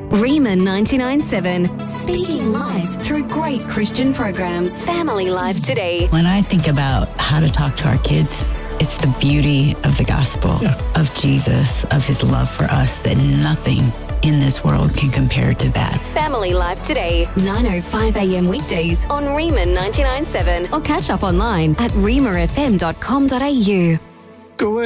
Rima 99.7, speaking life through great Christian programs. Family Life Today. When I think about how to talk to our kids, it's the beauty of the gospel, of Jesus, of his love for us, that nothing in this world can compare to that. Family Life Today, 9:05 a.m. weekdays on Rima 99.7, or catch up online at rimafm.com.au. Go